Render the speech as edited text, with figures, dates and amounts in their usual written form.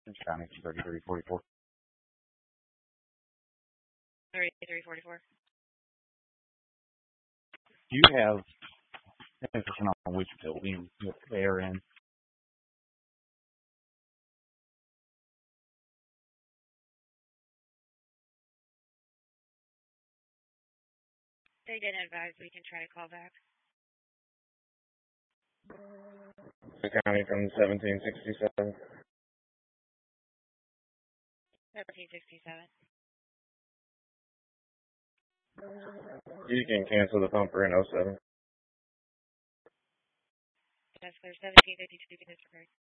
County 3344. 3344. Do you have information on which building they're in? They didn't advise, we can try to call back. County from 1767. 1767. You can cancel the pumper in 07. That's clear. 1752 can disregard.